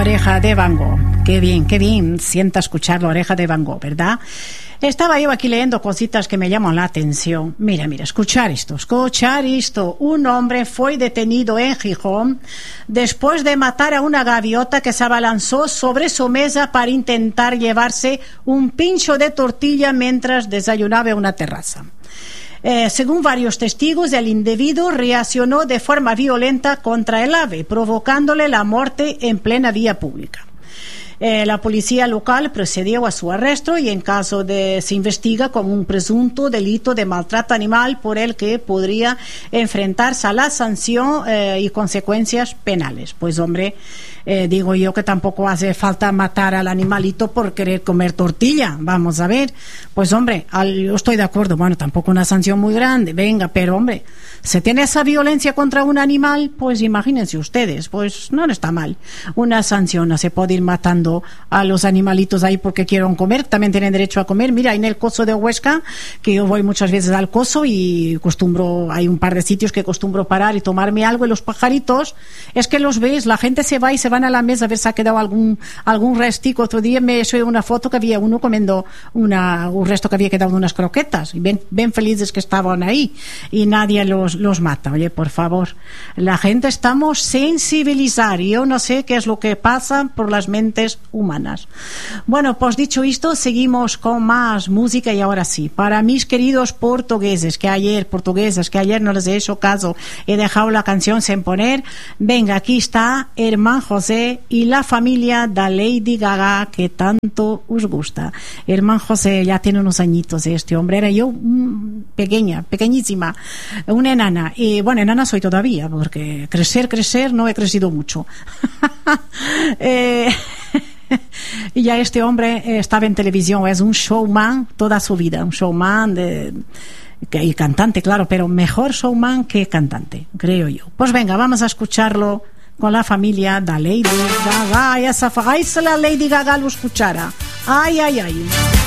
Oreja de Van Gogh. Qué bien sienta escuchar la Oreja de Van Gogh, ¿verdad? Estaba yo aquí leyendo cositas que me llaman la atención. Mira, escuchar esto. Un hombre fue detenido en Gijón después de matar a una gaviota que se abalanzó sobre su mesa para intentar llevarse un pincho de tortilla mientras desayunaba en una terraza. Según varios testigos, el individuo reaccionó de forma violenta contra el ave, provocándole la muerte en plena vía pública. La policía local procedió a su arresto y en caso de se investiga como un presunto delito de maltrato animal por el que podría enfrentarse a la sanción y consecuencias penales. Pues hombre, digo yo que tampoco hace falta matar al animalito por querer comer tortilla. Vamos a ver, pues hombre, yo estoy de acuerdo, bueno, tampoco una sanción muy grande, venga, pero hombre, se tiene esa violencia contra un animal, pues imagínense ustedes, pues no está mal. Una sanción, no se puede ir matando a los animalitos ahí porque quieren comer, también tienen derecho a comer. Mira, en el Coso de Huesca, que yo voy muchas veces al Coso y hay un par de sitios que acostumbro parar y tomarme algo, y los pajaritos, es que los ves, la gente se va y se van a la mesa a ver si ha quedado algún restico. Otro día me hice una foto que había uno comiendo un resto que había quedado de unas croquetas, y bien felices que estaban ahí, y nadie los mata. Oye, por favor, la gente estamos sensibilizar, y yo no sé qué es lo que pasa por las mentes humanas. Bueno, pues dicho esto, seguimos con más música, y ahora sí, para mis queridos portugueses que ayer no les he hecho caso, he dejado la canción sin poner. Venga, aquí está Herman José y la familia de Lady Gaga que tanto os gusta. Herman José ya tiene unos añitos, este hombre, era yo pequeñísima, una enana, y bueno, enana soy todavía, porque crecer no he crecido mucho. Y ya este hombre estaba en televisión, es un showman toda su vida, un showman y cantante, claro, pero mejor showman que cantante, creo yo. Pues venga, vamos a escucharlo con la familia de Lady Gaga. Ay, esa la Lady Gaga lo escuchara. Ay.